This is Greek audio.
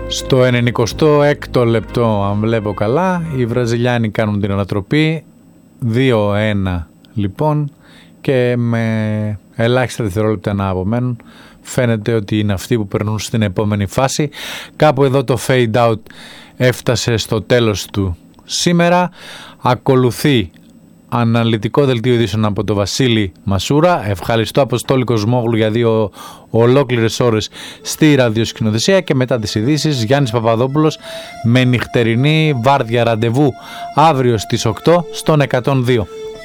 Στο 96ο λεπτό, αν βλέπω καλά, οι Βραζιλιάνοι κάνουν την ανατροπή 2-1 λοιπόν, και με ελάχιστα δευτερόλεπτα να απομένουν φαίνεται ότι είναι αυτοί που περνούν στην επόμενη φάση. Κάπου εδώ το fade out έφτασε στο τέλος του σήμερα. Ακολουθεί αναλυτικό δελτίο ειδήσεων από τον Βασίλη Μασούρα. Ευχαριστώ Αποστόλη Κοσμόγλου για 2 ολόκληρες ώρες στη ραδιοσκηνοθεσία, και μετά τις ειδήσεις Γιάννης Παπαδόπουλος με νυχτερινή βάρδια ραντεβού αύριο στις 8 στον 102.